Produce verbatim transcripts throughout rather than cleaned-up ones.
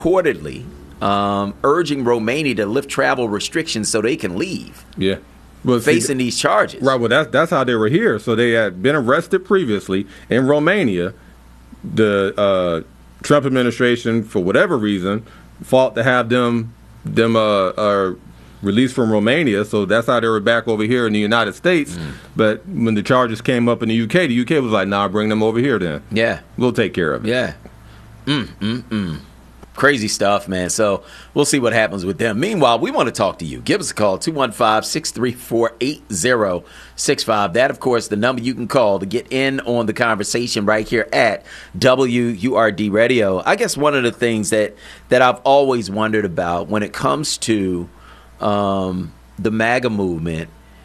reportedly um, urging Romania to lift travel restrictions so they can leave. Yeah. Well, facing see, these charges. Right. Well, that's that's how they were here. So they had been arrested previously in Romania. The uh, Trump administration, for whatever reason, fought to have them them uh, uh, released from Romania. So that's how they were back over here in the United States. Mm. But when the charges came up in the U K, the U K was like, "Nah, bring them over here then. Yeah, we'll take care of it." Yeah. Mm mm mm. Crazy stuff, man. So we'll see what happens with them. Meanwhile, we want to talk to you. Give us a call, two one five, six three four, eight zero six five. That, of course, the number you can call to get in on the conversation right here at W U R D Radio. I guess one of the things that, that I've always wondered about when it comes to um, the MAGA movement,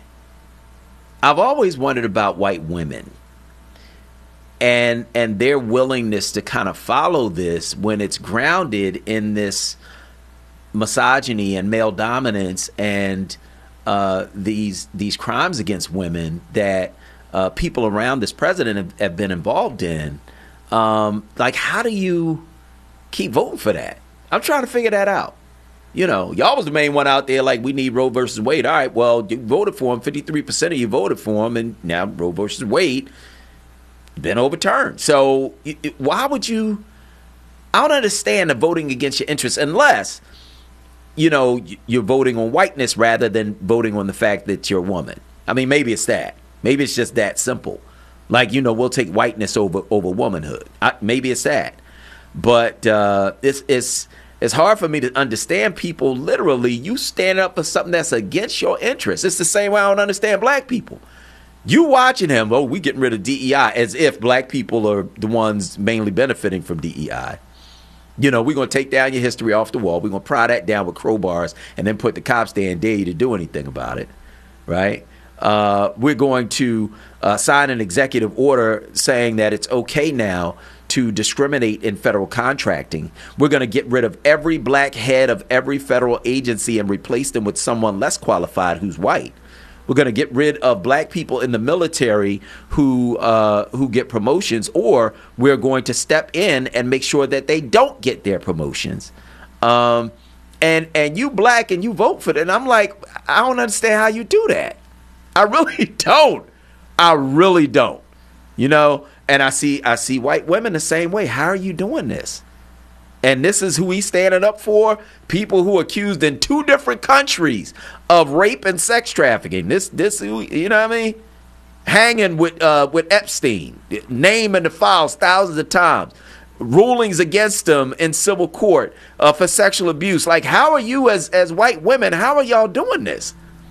I've always wondered about white women. And and their willingness to kind of follow this when it's grounded in this misogyny and male dominance and uh, these these crimes against women that uh, people around this president have, have been involved in. Um, like, how do you keep voting for that? I'm trying to figure that out. You know, y'all was the main one out there like, we need Roe versus Wade. All right, well, you voted for him. fifty-three percent of you voted for him. And now Roe versus Wade been overturned. So it, why would you, I don't understand the voting against your interests unless, you know, you're voting on whiteness rather than voting on the fact that you're a woman. I mean, maybe it's that. Maybe it's just that simple. Like, you know, we'll take whiteness over, over womanhood. I, maybe it's that. But uh, it's, it's, it's hard for me to understand people literally, you stand up for something that's against your interests. It's the same way I don't understand black people. You watching him, oh, we getting rid of D E I, as if black people are the ones mainly benefiting from D E I. You know, we're going to take down your history off the wall. We're going to pry that down with crowbars and then put the cops there and dare you to do anything about it, right? Uh, we're going to uh, sign an executive order saying that it's okay now to discriminate in federal contracting. We're going to get rid of every black head of every federal agency and replace them with someone less qualified who's white. We're going to get rid of black people in the military who uh, who get promotions, or we're going to step in and make sure that they don't get their promotions. Um, and and you black and you vote for that. And I'm like, I don't understand how you do that. I really don't. I really don't. You know, and I see I see white women the same way. How are you doing this? And this is who he's standing up for, people who are accused in two different countries of rape and sex trafficking. This, this, you know what I mean? Hanging with uh, with Epstein, naming the files thousands of times, rulings against him in civil court uh, for sexual abuse. Like, how are you as as white women, how are y'all doing this?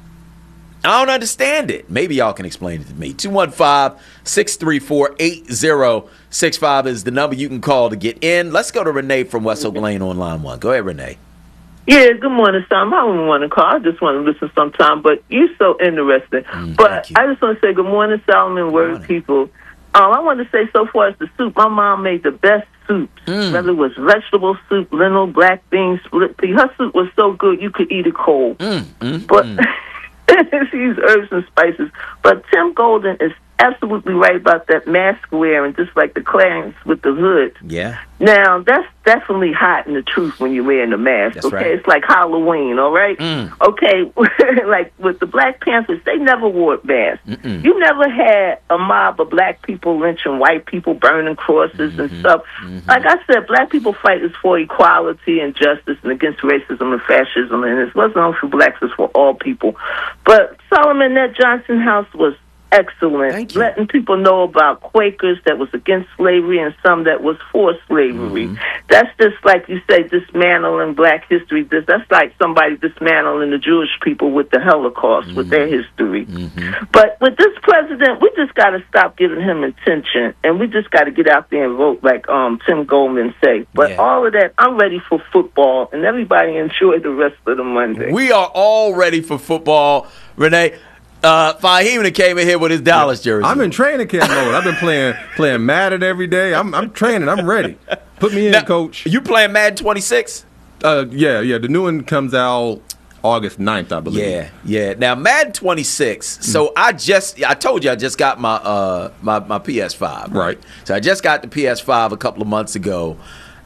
I don't understand it. Maybe y'all can explain it to me. two one five, six three four, eight zero six five is the number you can call to get in. Let's go to Renee from West Oak Lane on line one. Go ahead, Renee. Yeah, good morning, Sam. I don't want to call. I just want to listen sometime, but you're so interesting. Mm, but I just want to say good morning, Solomon, word morning. people. Um, I want to say, so far as the soup, my mom made the best soups, Mm. whether it was vegetable soup, lentil, black beans, split pea. Her soup was so good you could eat it cold. Mm, mm, But mm. she used herbs and spices. But Tim Golden is absolutely right about that mask wearing, just like the Clarence with the hood. Yeah. Now, that's definitely hiding the truth when you're wearing the mask, That's okay? right. It's like Halloween, all right? Mm. Okay, like with the Black Panthers, they never wore masks. Mm-mm. You never had a mob of black people lynching white people, burning crosses Mm-hmm. and stuff. Mm-hmm. Like I said, black people fight is for equality and justice and against racism and fascism, and it wasn't only for blacks, it's for all people. But Solomon, that Johnson House was excellent, Thank you. letting people know about Quakers that was against slavery and some that was for slavery. Mm-hmm. That's just like you say, dismantling black history. This That's like somebody dismantling the Jewish people with the Holocaust, Mm-hmm. with their history. Mm-hmm. But with this president, we just got to stop giving him attention, and we just got to get out there and vote like um, Tim Goldman say. But Yeah. all of that, I'm ready for football, and everybody enjoy the rest of the Monday. We are all ready for football, Renee. Uh, Fahim came in here with his Dallas jersey. I'm in training camp mode. I've been playing playing Madden every day. I'm I'm training. I'm ready. Put me in, Now, coach. You playing Madden twenty-six? Uh, yeah, yeah. The new one comes out August ninth, I believe. Yeah, yeah. Now Madden twenty-six. So I just, I told you I just got my uh my, my P S five. Right. So I just got the P S five a couple of months ago,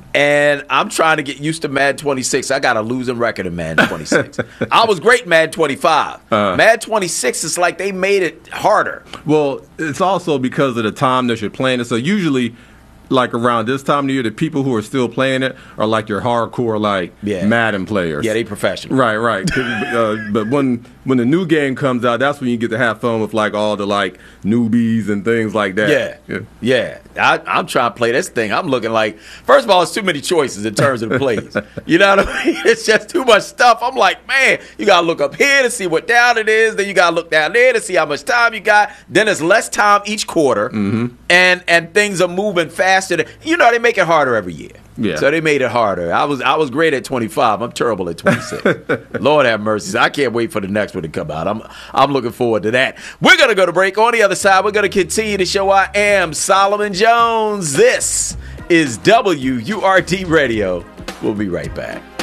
And I'm trying to get used to Madden twenty-six. I got a losing record in Madden twenty-six. I was great in Madden twenty-five. Uh, Madden twenty-six is like they made it harder. Well, it's also because of the time that you're playing it. So usually, like around this time of the year, the people who are still playing it are like your hardcore, like yeah. Madden players. Yeah, they professional. Right, right. uh, but when when the new game comes out, that's when you get to have fun with like all the like newbies and things like that. Yeah, yeah. yeah. I, I'm trying to play this thing. I'm looking like, first of all, it's too many choices in terms of the plays. You know what I mean? It's just too much stuff. I'm like, man, you got to look up here to see what down it is. Then you got to look down there to see how much time you got. Then there's less time each quarter. Mm-hmm. And and things are moving faster. Than, you know, they make it harder every year. Yeah. So they made it harder. I was I was great at twenty-five. I'm terrible at twenty-six. Lord have mercy. I can't wait for the next one to come out. I'm I'm looking forward to that. We're going to go to break. On the other side, we're going to continue the show. I am Solomon Jones. This is W U R D Radio. We'll be right back.